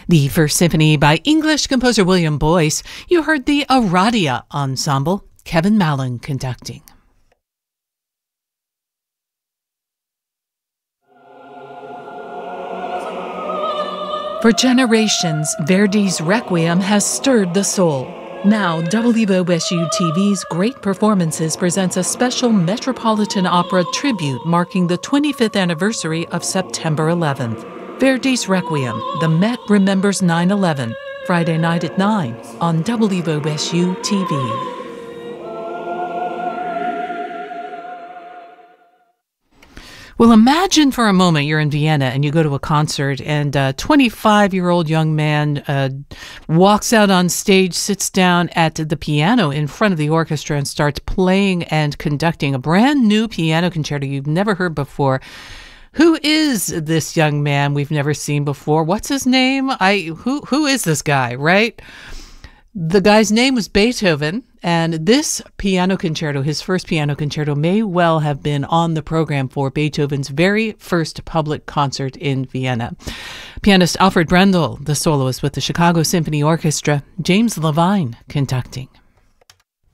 The First Symphony by English composer William Boyce. You heard the Aradia Ensemble, Kevin Mallon conducting. For generations, Verdi's Requiem has stirred the soul. Now, WOSU TV's Great Performances presents a special Metropolitan Opera tribute marking the 25th anniversary of September 11th. Verdi's Requiem, The Met Remembers 9/11, Friday night at 9 on WOSU TV. Well, imagine for a moment you're in Vienna and you go to a concert and a 25-year-old young man walks out on stage, sits down at the piano in front of the orchestra and starts playing and conducting a brand new piano concerto you've never heard before. Who is this young man we've never seen before? What's his name? Who is this guy, right? The guy's name was Beethoven, and this piano concerto, his first piano concerto, may well have been on the program for Beethoven's very first public concert in Vienna. Pianist Alfred Brendel, the soloist with the Chicago Symphony Orchestra, James Levine conducting.